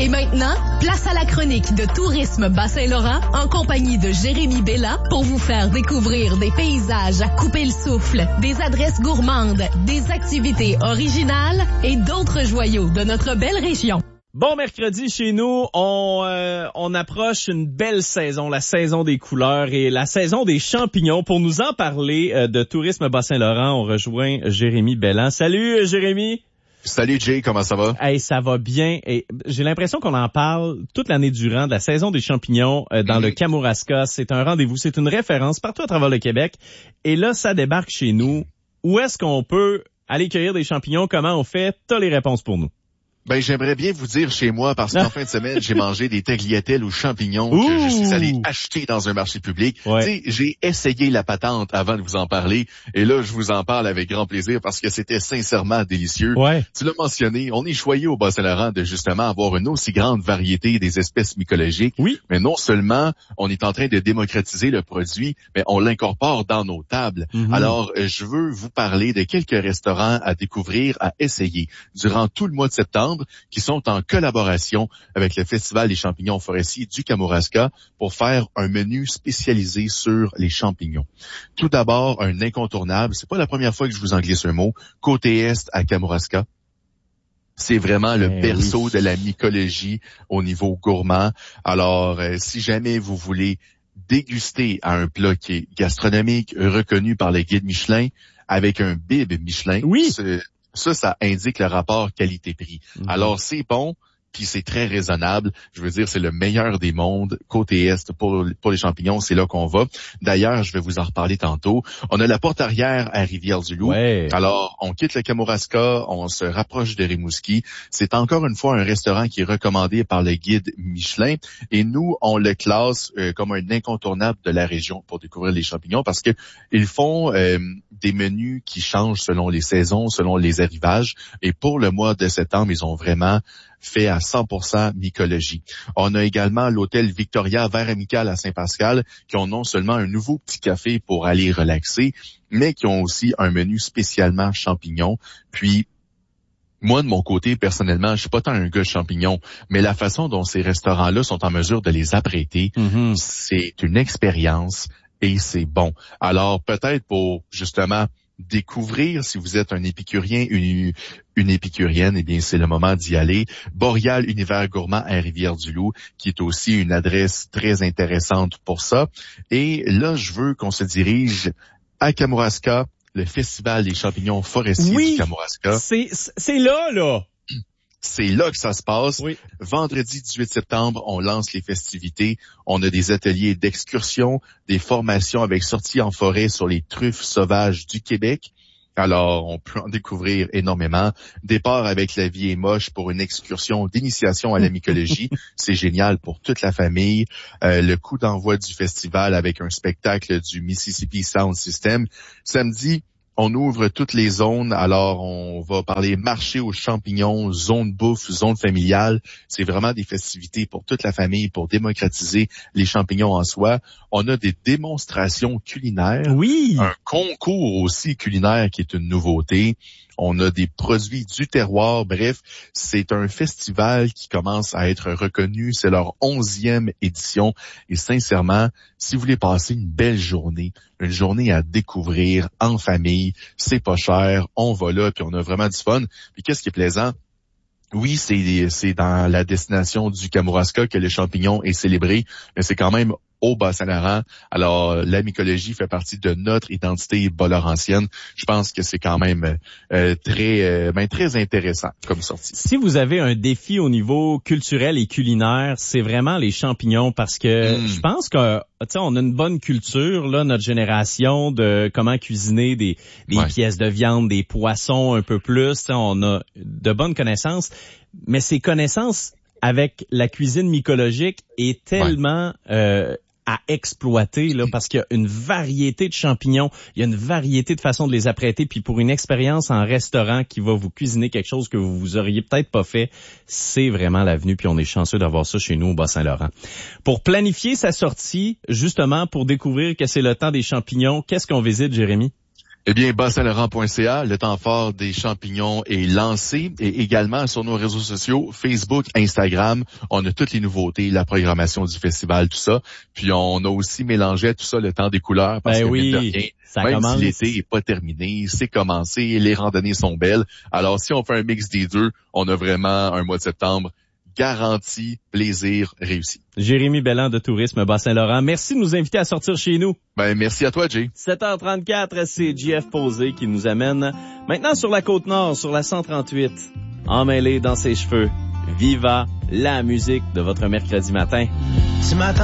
Et maintenant, place à la chronique de Tourisme Bas-Saint-Laurent en compagnie de Jérémy Bella pour vous faire découvrir des paysages à couper le souffle, des adresses gourmandes, des activités originales et d'autres joyaux de notre belle région. Bon mercredi chez nous, on approche une belle saison, la saison des couleurs et la saison des champignons. Pour nous en parler de Tourisme Bas-Saint-Laurent, on rejoint Jérémy Belland. Salut Jérémy! Salut Jay, comment ça va? Hey, ça va bien. Et j'ai l'impression qu'on en parle toute l'année durant de la saison des champignons dans le Kamouraska. C'est un rendez-vous, c'est une référence partout à travers le Québec. Et là, ça débarque chez nous. Où est-ce qu'on peut aller cueillir des champignons? Comment on fait? T'as les réponses pour nous. Ben, j'aimerais bien vous dire chez moi, parce qu'en fin de semaine, j'ai mangé des tagliatelles aux champignons que je suis allé acheter dans un marché public. Ouais. Tu sais, j'ai essayé la patente avant de vous en parler, et là, je vous en parle avec grand plaisir parce que c'était sincèrement délicieux. Ouais. Tu l'as mentionné, on est choyé au Bas-Saint-Laurent de justement avoir une aussi grande variété des espèces mycologiques. Oui. Mais non seulement on est en train de démocratiser le produit, mais on l'incorpore dans nos tables. Mm-hmm. Alors, je veux vous parler de quelques restaurants à découvrir, à essayer durant tout le mois de septembre, qui sont en collaboration avec le Festival des champignons forestiers du Kamouraska pour faire un menu spécialisé sur les champignons. Tout d'abord, un incontournable, c'est pas la première fois que je vous en glisse un mot, côté Est à Kamouraska. C'est vraiment le berceau de la mycologie au niveau gourmand. Alors, si jamais vous voulez déguster à un plat qui est gastronomique, reconnu par les guides Michelin, avec un bib Michelin, ça indique le rapport qualité-prix. Alors, c'est bon, puis c'est très raisonnable. Je veux dire, c'est le meilleur des mondes. Côté Est, pour les champignons, c'est là qu'on va. D'ailleurs, je vais vous en reparler tantôt. On a la porte arrière à Rivière-du-Loup. Ouais. Alors, on quitte le Kamouraska, on se rapproche de Rimouski. C'est encore une fois un restaurant qui est recommandé par le guide Michelin. Et nous, on le classe comme un incontournable de la région pour découvrir les champignons parce que ils font des menus qui changent selon les saisons, selon les arrivages. Et pour le mois de septembre, ils ont vraiment fait à 100% mycologie. On a également l'hôtel Victoria Vert Amical à Saint-Pascal qui ont non seulement un nouveau petit café pour aller relaxer, mais qui ont aussi un menu spécialement champignons. Puis, moi, de mon côté, personnellement, je suis pas tant un gars champignons, mais la façon dont ces restaurants-là sont en mesure de les apprêter, c'est une expérience et c'est bon. Alors, peut-être pour, justement, découvrir, si vous êtes un épicurien, une épicurienne, eh bien, c'est le moment d'y aller. Boréal Univers Gourmand à Rivière-du-Loup, qui est aussi une adresse très intéressante pour ça. Et là, je veux qu'on se dirige à Kamouraska, le Festival des champignons forestiers du Kamouraska. C'est là. C'est là que ça se passe. Oui. Vendredi 18 septembre, on lance les festivités. On a des ateliers d'excursion, des formations avec sorties en forêt sur les truffes sauvages du Québec. Alors, on peut en découvrir énormément. Départ avec La vie est moche pour une excursion d'initiation à la mycologie. C'est génial pour toute la famille. Le coup d'envoi du festival avec un spectacle du Mississippi Sound System. Samedi, on ouvre toutes les zones, alors on va parler marché aux champignons, zone bouffe, zone familiale. C'est vraiment des festivités pour toute la famille, pour démocratiser les champignons en soi. On a des démonstrations culinaires. Oui. Un concours aussi culinaire qui est une nouveauté. On a des produits du terroir. Bref, c'est un festival qui commence à être reconnu. C'est leur 11e édition. Et sincèrement, si vous voulez passer une belle journée, une journée à découvrir en famille, c'est pas cher. On va là, puis on a vraiment du fun. Puis qu'est-ce qui est plaisant? Oui, c'est dans la destination du Kamouraska que le champignon est célébré, mais c'est quand même au Bas-Saint-Laurent. Alors, la mycologie fait partie de notre identité bas-laurentienne. Je pense que c'est quand même très intéressant comme sortie. Si vous avez un défi au niveau culturel et culinaire, c'est vraiment les champignons parce que je pense que on a une bonne culture là, notre génération de comment cuisiner des pièces de viande, des poissons un peu plus. On a de bonnes connaissances, mais ces connaissances avec la cuisine mycologique est tellement à exploiter là parce qu'il y a une variété de champignons, il y a une variété de façons de les apprêter, puis pour une expérience en restaurant qui va vous cuisiner quelque chose que vous auriez peut-être pas fait, c'est vraiment l'avenue, puis on est chanceux d'avoir ça chez nous au Bas-Saint-Laurent. Pour planifier sa sortie, justement pour découvrir que c'est le temps des champignons, qu'est-ce qu'on visite, Jérémy? Eh bien, Bas-Saint-Laurent.ca, le temps fort des champignons est lancé et également sur nos réseaux sociaux, Facebook, Instagram, on a toutes les nouveautés, la programmation du festival, tout ça. Puis on a aussi mélangé tout ça le temps des couleurs parce que mine de rien, même si l'été est pas terminé, c'est commencé, les randonnées sont belles. Alors si on fait un mix des deux, on a vraiment un mois de septembre garantie, plaisir, réussi. Jérémy Belland de Tourisme Bas-Saint-Laurent, merci de nous inviter à sortir chez nous. Merci à toi, Jay. 7h34, c'est JF Posé qui nous amène maintenant sur la Côte-Nord, sur la 138. Emmêlé dans ses cheveux, Viva, la musique de votre mercredi matin.